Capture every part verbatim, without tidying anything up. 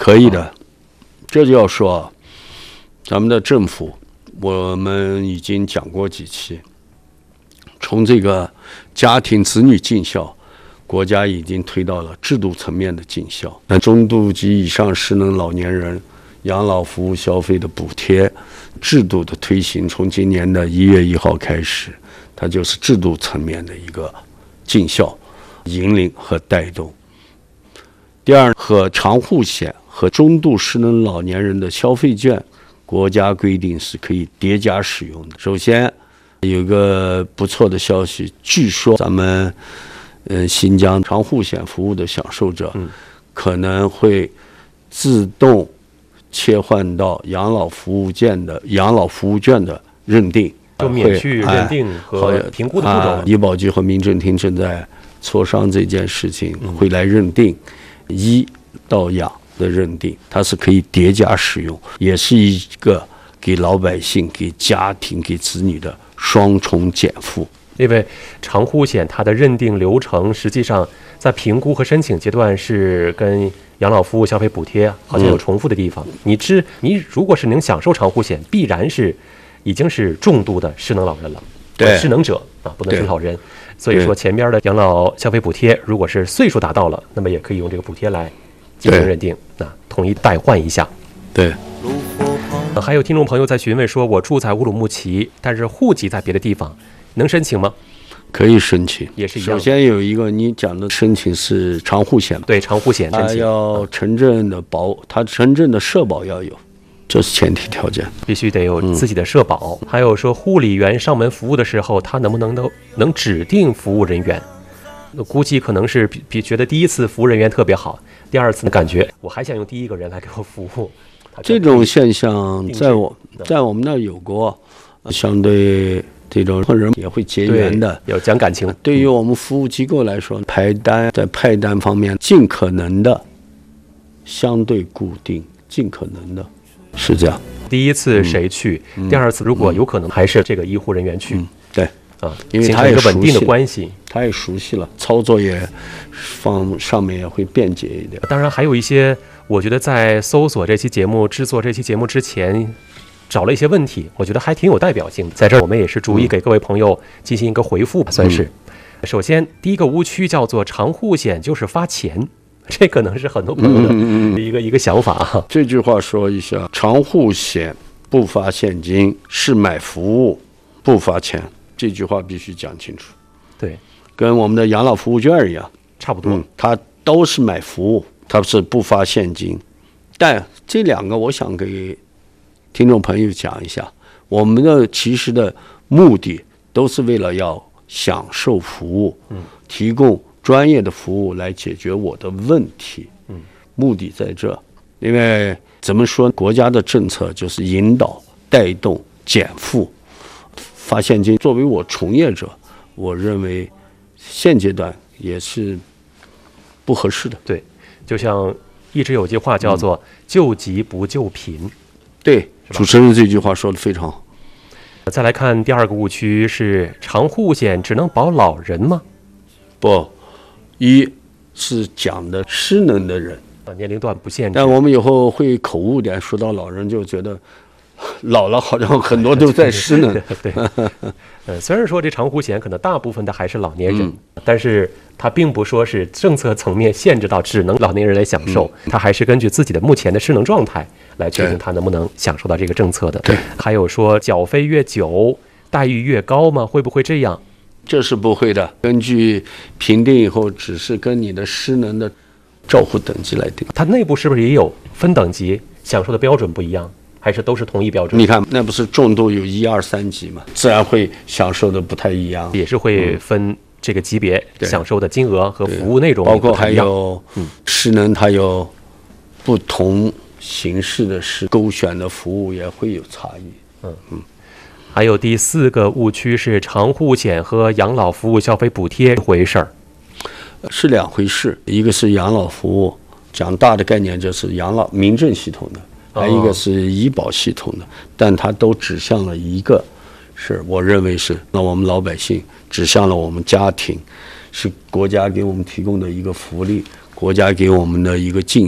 可以的。这就要说，咱们的政府，我们已经讲过几期，从这个家庭子女尽孝，国家已经推到了制度层面的尽孝。那中度及以上失能老年人养老服务消费的补贴制度的推行，从今年的一月一号开始，它就是制度层面的一个尽孝、引领和带动。第二，和长户险和中度失能老年人的消费券，国家规定是可以叠加使用的。首先，有一个不错的消息，据说咱们呃新疆长户险服务的享受者，可能会自动切换到养老服务券的养老服务券的认定， 就免去认定和评估的步骤。 啊、医保局和民政厅正在磋商这件事情，会来认定医到养的认定，它是可以叠加使用，也是一个给老百姓、给家庭、给子女的双重减负。 因为长户险它的认定流程，实际上在评估和申请阶段是跟养老服务消费补贴好像有重复的地方。嗯、你知你如果是能享受长户险，必然是已经是重度的失能老人了， 对， 失能者啊，不能是老人。所以说前边的养老消费补贴，如果是岁数达到了，那么也可以用这个补贴来进行认定，啊，统一代换一下。 对。 还有听众朋友在询问说，我住在乌鲁木齐，但是户籍在别的地方，能申请吗？ 可以申请， 也是一样。 首先有一个你讲的申请是长户险， 对，长户险申请， 它要城镇的保，它城镇的社保要有，这是前提条件， 必须得有自己的社保。嗯、还有说护理员上门服务的时候，他能不能都能指定服务人员？估计可能是比比觉得第一次服务人员特别好，第二次感觉我还想用第一个人来给我服务。 这种现象在我在我们那儿有过，相对这种人也会结缘的， 要讲感情。 对于我们服务机构来说，排单在派单方面尽可能的相对固定，尽可能的是这样。 第一次谁去，嗯、第二次如果有可能还是这个医护人员去。嗯、 对。 啊， 因为他也一个稳定的关系， 他也熟悉了，操作也方上面也会便捷一点。 当然，还有一些，我觉得在搜索这期节目、制作这期节目之前，找了一些问题，我觉得还挺有代表性的。在这儿，我们也是逐一给各位朋友进行一个回复，算是。嗯、首先，第一个误区叫做长户险就是发钱，这可能是很多朋友的一个、嗯、一个想法啊。 这句话说一下，长户险不发现金，是买服务，不发钱。这句话必须讲清楚， 对， 跟我们的养老服务券一样， 差不多。 嗯，它都是买服务，它是不发现金。但这两个，我想给听众朋友讲一下，我们的其实的目的都是为了要享受服务，嗯，提供专业的服务来解决我的问题，嗯，目的在这。因为怎么说，国家的政策就是引导、带动、减负。发现金作为我从业者，我认为现阶段也是不合适的。 对，就像一直有句话叫做“救急不救贫”。 对，主持人这句话说得非常好。 再来看第二个误区是长户险只能保老人吗？ 不，一是讲的失能的人， 年龄段不限制。 但我们以后会口误点，说到老人就觉得。老了好像很多都在失能。 对，呃，虽然说这长户险可能大部分的还是老年人，嗯、但是它并不说是政策层面限制到只能老年人来享受，嗯、它还是根据自己的目前的失能状态来决定他能不能享受到这个政策的。 对， 还有说缴费越久待遇越高吗？会不会这样？ 这是不会的，根据评定以后，只是跟你的失能的照护等级来定。 它内部是不是也有分等级，享受的标准不一样？还是都是同一标准？ 你看，那不是重度有一二三级嘛，自然会享受的不太一样， 也是会分这个级别、嗯、享受的金额和服务内容， 包括还有失能，它有不同形式的是勾选的服务也会有差异。 嗯嗯。还有第四个误区是长户险和养老服务消费补贴一回事儿， 是两回事。一个是养老服务，讲大的概念就是养老民政系统的。还有一个是医保系统的，但它都指向了一个事，我认为是那我们老百姓，指向了我们家庭，是国家给我们提供的一个福利，国家给我们的一个尽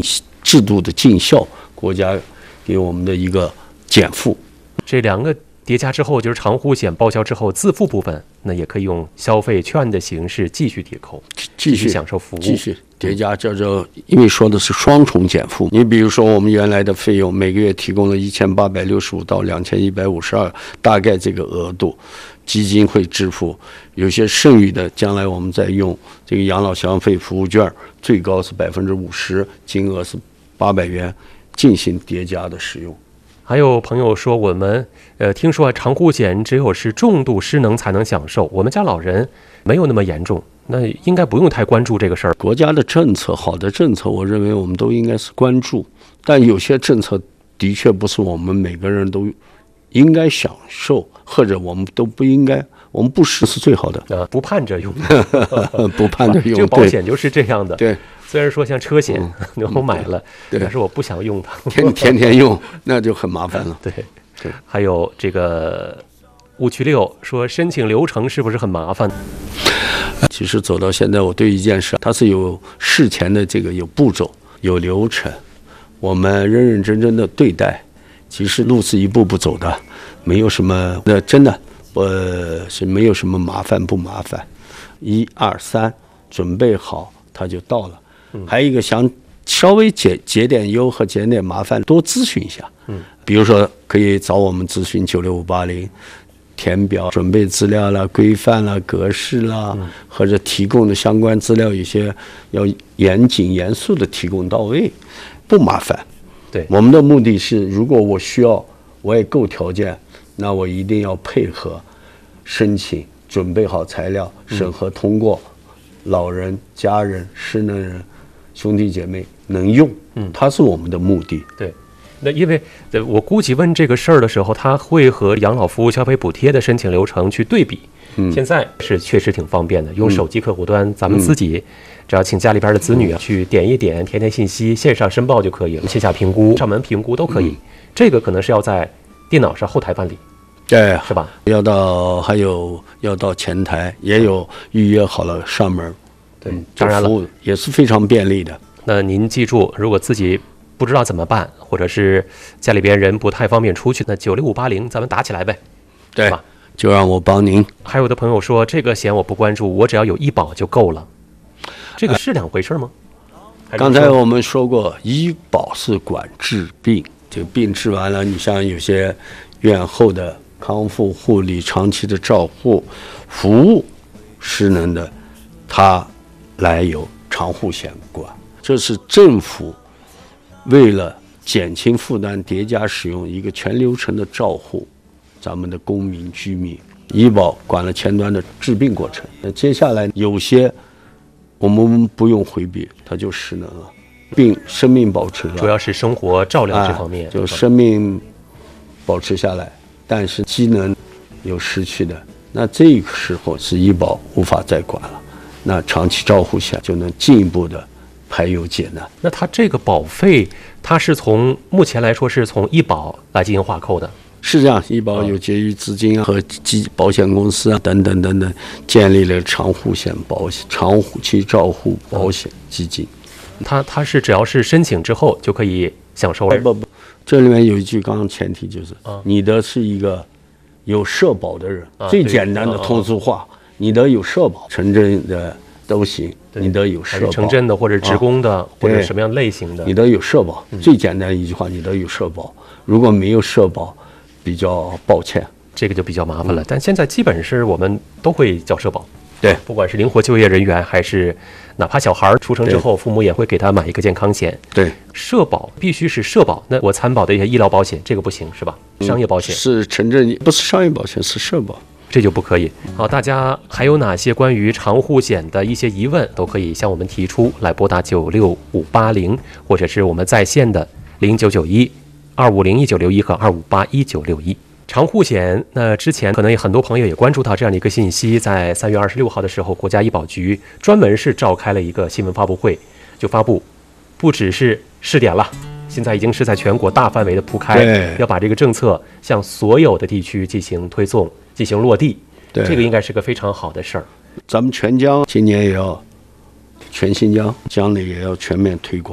制度的尽孝，国家给我们的一个减负。 这两个叠加之后，就是长护险报销之后自付部分，那也可以用消费券的形式继续抵扣，继续享受服务， 继续叠加，这就因为说的是双重减负。你比如说，我们原来的费用每个月提供了一千八百六十五到两千一百五十二，大概这个额度，基金会支付，有些剩余的，将来我们再用这个养老消费服务券，最高是百分之五十，金额是八百元，进行叠加的使用。 还有朋友说，我们呃听说啊，长护险只有是重度失能才能享受，我们家老人没有那么严重，那应该不用太关注这个事儿。 国家的政策，好的政策，我认为我们都应该是关注，但有些政策的确不是我们每个人都应该享受，或者我们都不应该，我们不是是最好的， 呃，不盼着用， 不盼着用。 这个保险就是这样的。 对。 虽然说像车险，嗯、我买了， 对， 但是我不想用它， 天天天用，那就很麻烦了。 对，对。还有这个误区六说申请流程是不是很麻烦？ 其实走到现在，我对一件事，它是有事前的这个有步骤、有流程，我们认认真真的对待。其实路是一步步走的，没有什么，那真的，呃，是没有什么麻烦不麻烦，一二三，准备好，它就到了。还有一个想稍微解解点忧和减点麻烦，多咨询一下。嗯，比如说可以找我们咨询九六五八零，填表、准备资料啦、规范啦、格式啦，嗯、或者提供的相关资料，有些要严谨严肃的提供到位，不麻烦。 对， 我们的目的是，如果我需要，我也够条件，那我一定要配合申请，准备好材料，审核通过，嗯、老人、家人、失能人。兄弟姐妹能用，嗯，它是我们的目的。 对，那因为我估计问这个事儿的时候，他会和养老服务消费补贴的申请流程去对比。嗯，现在是确实挺方便的，用手机客户端，嗯、咱们自己只要请家里边的子女啊、嗯、去点一点，填填信息，线上申报就可以了，线下评估、上门评估都可以。嗯、这个可能是要在电脑上后台办理。 对， 是吧？ 要到还有要到前台，也有预约好了上门。 对，当然了， 服务也是非常便利的。 那您记住，如果自己不知道怎么办，或者是家里边人不太方便出去，那九六五八零咱们打起来呗， 对吧？就让我帮您。 还有的朋友说，这个险我不关注，我只要有医保就够了，这个是两回事吗？ 刚才我们说过，医保是管治病，这个病治完了，你像有些院后的康复护理、长期的照护服务失能的，他来由长护险管，这是政府为了减轻负担，叠加使用一个全流程的照护咱们的公民居民。医保管了前端的治病过程，那接下来有些我们不用回避，它就失能了，病生命保持了， 主要是生活照料这方面， 啊、就生命保持下来，但是机能有失去的，那这个时候是医保无法再管了。那长期照护险就能进一步的排忧解难。 那它这个保费，它是从目前来说是从医保来进行划扣的， 是这样。医保有结余资金啊，和基保险公司啊等等等等，建立了长护险保险、长期照护保险基金。 它它是只要是申请之后就可以享受了。 不不，这里面有一句刚刚前提就是，啊、你的是一个有社保的人，啊、最简单的通俗话。啊你得有社保，城镇的都行。你得有社保， 城镇的或者职工的、啊、或者什么样类型的， 你得有社保。嗯、最简单一句话，你得有社保。如果没有社保，比较抱歉， 这个就比较麻烦了。嗯、但现在基本是我们都会缴社保， 对， 不管是灵活就业人员，还是哪怕小孩出生之后，父母也会给他买一个健康险。 对， 社保必须是社保。那我参保的一些医疗保险，这个不行是吧？商业保险、 嗯、是城镇，不是商业保险，是社保。 这就不可以。好，大家还有哪些关于长护险的一些疑问，都可以向我们提出，来拨打九六五八零，或者是我们在线的零九九一二五零一九六一和二五八一九六一。长护险，那之前可能有很多朋友也关注到这样的一个信息，在三月二十六号的时候，国家医保局专门是召开了一个新闻发布会，就发布不只是试点了，现在已经是在全国大范围的铺开，要把这个政策向所有的地区进行推送、进行落地。这个应该是个非常好的事儿。 咱们全疆今年也要，全新疆将来也要全面推广，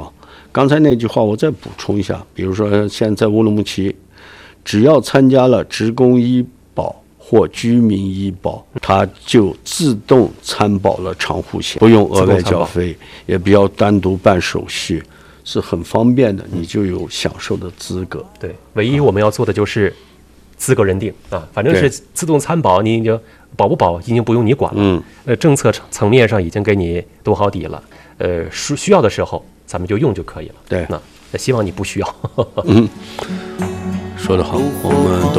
刚才那句话我再补充一下，比如说现在在乌鲁木齐，只要参加了职工医保或居民医保，它就自动参保了长护险，不用额外缴费，也不要单独办手续，是很方便的，你就有享受的资格。 对，唯一我们要做的就是资格认定啊，反正是自动参保，你就保不保已经不用你管了。 嗯， 呃，政策层面上已经给你兜好底了，呃，需需要的时候咱们就用就可以了。 对， 那希望你不需要。 嗯，说得好，我们都。